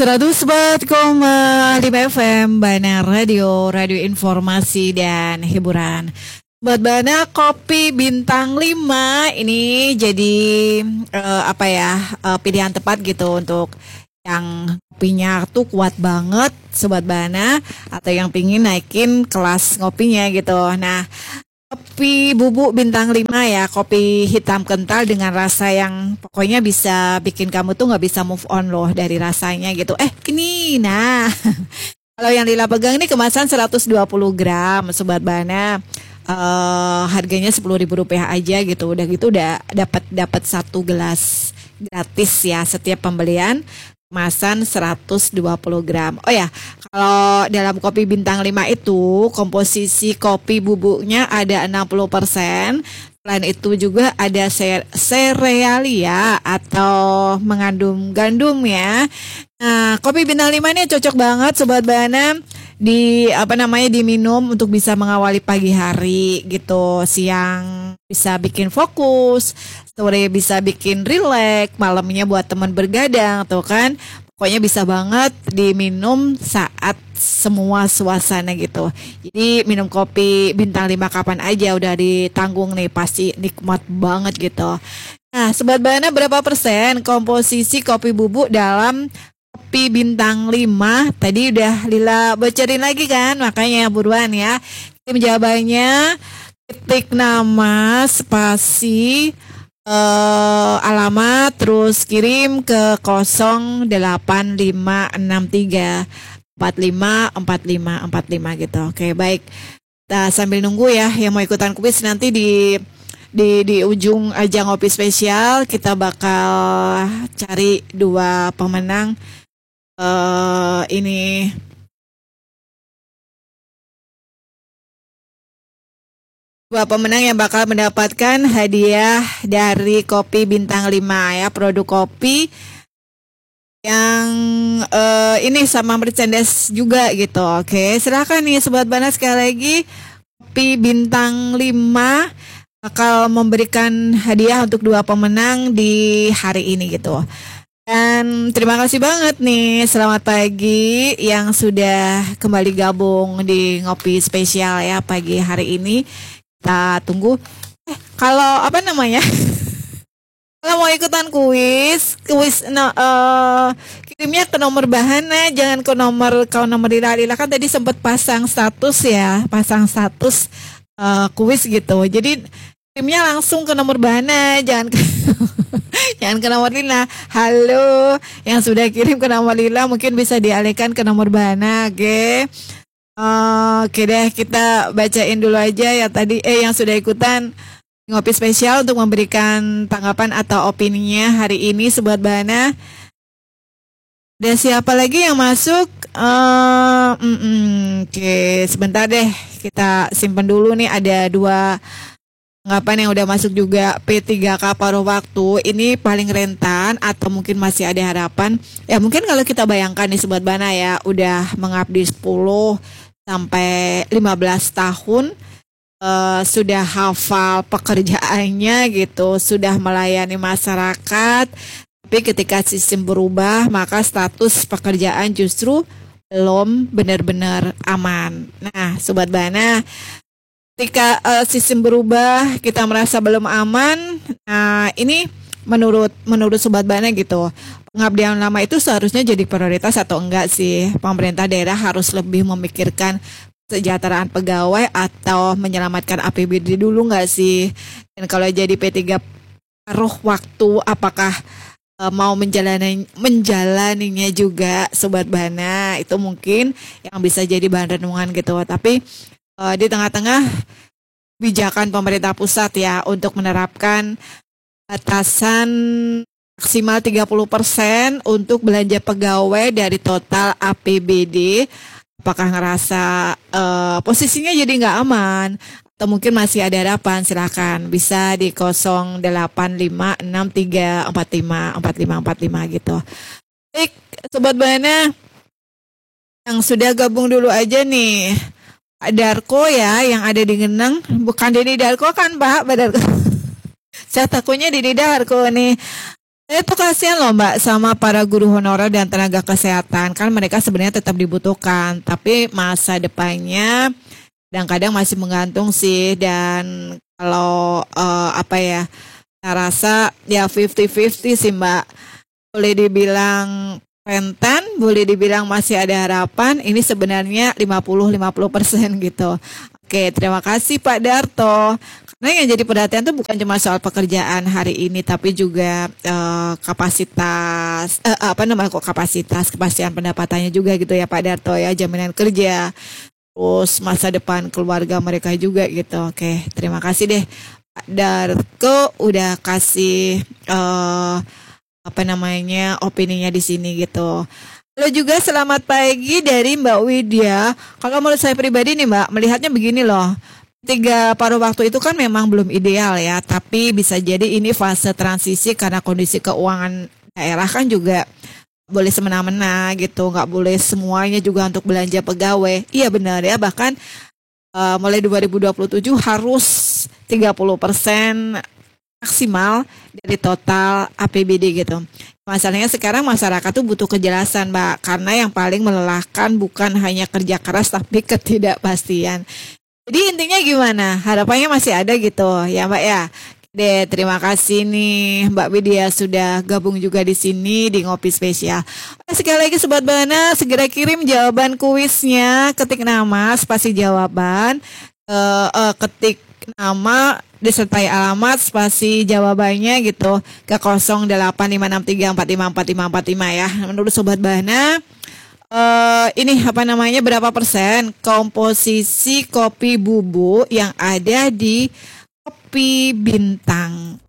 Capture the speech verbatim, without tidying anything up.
seratus empat koma lima F M Bana Radio, radio informasi dan hiburan. Buat Bana Kopi Bintang lima ini jadi uh, apa ya uh, pilihan tepat gitu untuk yang kopinya tuh kuat banget Sobat Bana, atau yang pingin naikin kelas ngopinya gitu. Nah, kopi bubuk bintang lima ya, kopi hitam kental dengan rasa yang pokoknya bisa bikin kamu tuh gak bisa move on loh dari rasanya gitu. Eh ini nah kalau yang Lila pegang ini kemasan seratus dua puluh gram Sobat Bana, uh, harganya sepuluh ribu rupiah aja gitu. Udah gitu udah dapat dapat satu gelas gratis ya setiap pembelian kemasan seratus dua puluh gram. Oh ya, kalau dalam kopi bintang lima itu komposisi kopi bubuknya ada enam puluh persen. Selain itu juga ada serealia atau mengandung gandum ya. Nah, kopi bintang lima ini cocok banget Sobat Bana di apa namanya diminum untuk bisa mengawali pagi hari gitu. Siang bisa bikin fokus, sore bisa bikin rileks, malamnya buat teman bergadang tuh kan. Pokoknya bisa banget diminum saat semua suasana gitu. Jadi minum kopi bintang lima kapan aja udah ditanggung nih, pasti nikmat banget gitu. Nah, Sobat Bana, berapa persen komposisi kopi bubuk dalam kopi bintang lima? Tadi udah Lila bocorin lagi kan, makanya buruan ya. Tim jawabannya ketik nama spasi Uh, alamat terus kirim ke nol delapan lima enam tiga empat lima empat lima empat lima gitu. Oke, baik. Kita sambil nunggu ya yang mau ikutan kuis, nanti di di di ujung ajang ngopi spesial kita bakal cari dua pemenang uh, ini dua pemenang yang bakal mendapatkan hadiah dari kopi bintang lima ya, produk kopi yang uh, ini sama merchandise juga gitu. Oke, silakan nih Sobat Bana, sekali lagi kopi bintang lima bakal memberikan hadiah untuk dua pemenang di hari ini gitu. Dan terima kasih banget nih, selamat pagi yang sudah kembali gabung di ngopi spesial ya pagi hari ini. Kita tunggu. Eh, kalau apa namanya? Kalau mau ikutan kuis, kuis no, uh, kirimnya ke nomor Bahana, jangan ke nomor kalau nomor Lila. Lila kan tadi sempat pasang status ya, pasang status uh, kuis gitu. Jadi kirimnya langsung ke nomor Bahana, jangan ke jangan ke nomor Lila. Halo, yang sudah kirim ke nomor Lila mungkin bisa dialihkan ke nomor Bahana, oke? Okay? Oke deh, kita bacain dulu aja ya tadi eh yang sudah ikutan ngopi spesial untuk memberikan tanggapan atau opininya hari ini Sobat Bana. Ada siapa lagi yang masuk? Uh, mm, mm, Oke, sebentar deh, kita simpen dulu nih, ada dua tanggapan yang udah masuk juga. P tiga K paruh waktu ini paling rentan atau mungkin masih ada harapan? Ya mungkin kalau kita bayangkan nih Sobat Bana ya, udah mengabdi sepuluh sampai lima belas tahun, uh, sudah hafal pekerjaannya gitu, sudah melayani masyarakat, tapi ketika sistem berubah maka status pekerjaan justru belum benar-benar aman. Nah Sobat Bana, ketika uh, sistem berubah kita merasa belum aman, nah ini menurut menurut Sobat Bana gitu, pengabdian lama itu seharusnya jadi prioritas atau enggak sih? Pemerintah daerah harus lebih memikirkan kesejahteraan pegawai atau menyelamatkan A P B D dulu enggak sih? Dan kalau jadi P tiga paruh waktu, apakah e, mau menjalani menjalaninya juga Sobat Bana? Itu mungkin yang bisa jadi bahan renungan gitu. Tapi e, di tengah-tengah kebijakan pemerintah pusat ya untuk menerapkan batasan maksimal tiga puluh persen untuk belanja pegawai dari total A P B D. Apakah ngerasa uh, posisinya jadi nggak aman? Atau mungkin masih ada harapan? Silakan bisa di nol delapan lima enam tiga empat lima empat lima empat lima gitu. Baik, Sobat Bana yang sudah gabung dulu aja nih. Pak Darko ya yang ada di Geneng. Bukan Deni Darko kan Pak? Pak Darko. Saya takutnya Deni Darko nih. Itu kasihan loh Mbak sama para guru honorer dan tenaga kesehatan. Kan mereka sebenarnya tetap dibutuhkan, tapi masa depannya kadang-kadang masih menggantung sih. Dan kalau eh, apa ya, saya rasa ya fifty fifty sih Mbak. Boleh dibilang rentan, boleh dibilang masih ada harapan. Ini sebenarnya lima puluh lima puluh persen gitu. Oke, terima kasih Pak Darto. Karena yang jadi perhatian tuh bukan cuma soal pekerjaan hari ini, tapi juga eh, kapasitas, eh, apa namanya kok kapasitas, kepastian pendapatannya juga gitu ya Pak Darto ya, jaminan kerja, terus masa depan keluarga mereka juga gitu. Oke, terima kasih deh Pak Darto udah kasih eh, apa namanya opininya di sini gitu. Halo juga selamat pagi dari Mbak Widya. Kalau menurut saya pribadi nih Mbak, melihatnya begini loh. Tiga paruh waktu itu kan memang belum ideal ya, tapi bisa jadi ini fase transisi karena kondisi keuangan daerah kan juga boleh semena-mena gitu, nggak boleh semuanya juga untuk belanja pegawai. Iya benar ya, bahkan uh, mulai dua ribu dua puluh tujuh harus tiga puluh persen maksimal dari total A P B D gitu. Masalahnya sekarang masyarakat tuh butuh kejelasan Mbak, karena yang paling melelahkan bukan hanya kerja keras tapi ketidakpastian. Jadi intinya gimana? Harapannya masih ada gitu ya Mbak ya. Deh, terima kasih nih Mbak Widya sudah gabung juga di sini di Ngopi Spesial. Sekali lagi Sobat Bana, segera kirim jawaban kuisnya, ketik nama, spasi jawaban, uh, uh, ketik nama disertai alamat spasi jawabannya gitu ke nol delapan lima enam tiga empat lima empat lima empat lima ya. Menurut Sobat Bana, Uh, ini apa namanya berapa persen komposisi kopi bubuk yang ada di kopi bintang